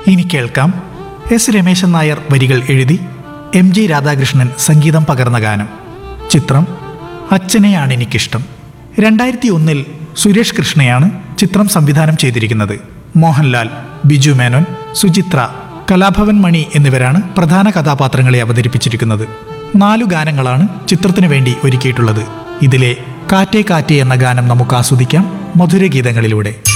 ഇനി കേൾക്കാം എസ് രമേശൻ നായർ വരികൾ എഴുതി എം ജി രാധാകൃഷ്ണൻ സംഗീതം പകർന്ന ഗാനം. ചിത്രം അച്ഛനെയാണ് എനിക്കിഷ്ടം. 2001 സുരേഷ് കൃഷ്ണയാണ് ചിത്രം സംവിധാനം ചെയ്തിരിക്കുന്നത്. മോഹൻലാൽ, ബിജു മേനോൻ, സുചിത്ര, കലാഭവൻ മണി എന്നിവരാണ് പ്രധാന കഥാപാത്രങ്ങളെ അവതരിപ്പിച്ചിരിക്കുന്നത്. 4 ഗാനങ്ങളാണ് ചിത്രത്തിനു വേണ്ടി ഒരുക്കിയിട്ടുള്ളത്. ഇതിലെ കാറ്റേ കാറ്റേ എന്ന ഗാനം നമുക്ക് ആസ്വദിക്കാം മധുരഗീതങ്ങളിലൂടെ.